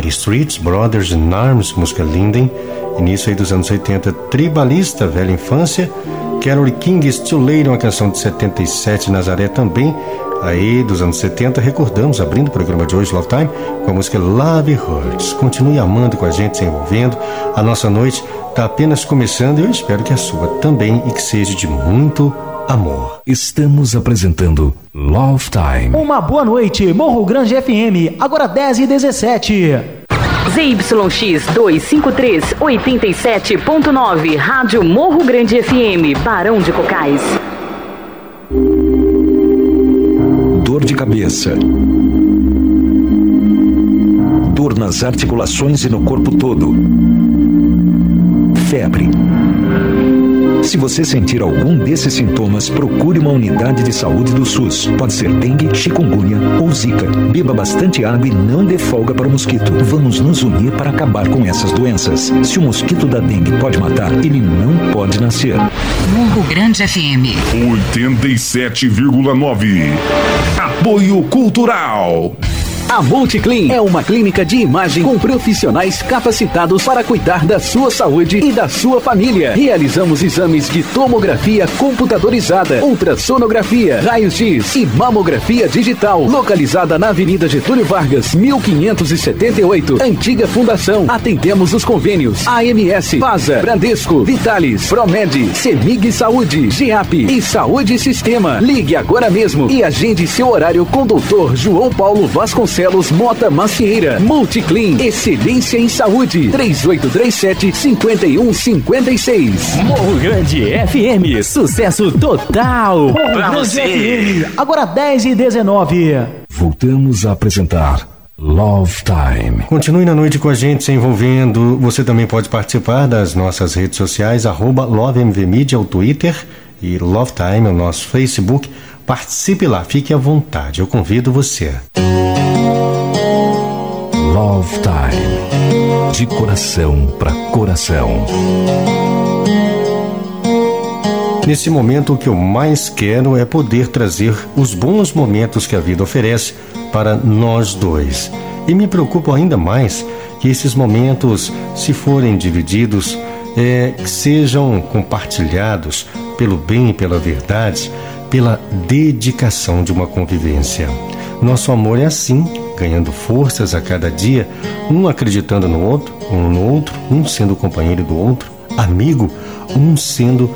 Streets, Brothers in Arms, música linda, hein? Início aí dos anos 80, Tribalista, Velha Infância. Carole King, Too Late, uma canção de 77, Nazaré também, aí dos anos 70. Recordamos, abrindo o programa de hoje, Love Time, com a música Love Hurts. Continue amando com a gente, se envolvendo. A nossa noite está apenas começando e eu espero que a sua também e que seja de muito amor. Estamos apresentando Love Time. Uma boa noite, Morro Grande FM, agora 10h17. ZYX 253, 87.9, Rádio Morro Grande FM, Barão de Cocais. Dor de cabeça. Dor nas articulações e no corpo todo. Febre. Se você sentir algum desses sintomas, procure uma unidade de saúde do SUS. Pode ser dengue, chikungunya ou zika. Beba bastante água e não dê folga para o mosquito. Vamos nos unir para acabar com essas doenças. Se o mosquito da dengue pode matar, ele não pode nascer. Morro Grande FM 87,9. Apoio Cultural. A Multiclean é uma clínica de imagem com profissionais capacitados para cuidar da sua saúde e da sua família. Realizamos exames de tomografia computadorizada, ultrassonografia, raios-x e mamografia digital. Localizada na Avenida Getúlio Vargas, 1578, Antiga Fundação. Atendemos os convênios AMS, Pasa, Bradesco, Vitalis, Promed, Semig Saúde, GEAP e Saúde Sistema. Ligue agora mesmo e agende seu horário com o Dr. João Paulo Vasconcelos Mota Macieira. Multiclean, excelência em saúde. 3837-5156. Morro Grande FM, sucesso total. Morro Grande FM, agora 10h19. Voltamos a apresentar Love Time. Continue na noite com a gente, se envolvendo. Você também pode participar das nossas redes sociais, @LoveMVMedia, o Twitter, e Love Time, o nosso Facebook. Participe lá, fique à vontade, eu convido você. Love Time. De coração para coração. Nesse momento, o que eu mais quero é poder trazer os bons momentos que a vida oferece para nós dois. E me preocupo ainda mais que esses momentos, se forem divididos, que sejam compartilhados pelo bem e pela verdade, pela dedicação de uma convivência. Nosso amor é assim, ganhando forças a cada dia, um acreditando no outro, um sendo companheiro do outro, amigo, um sendo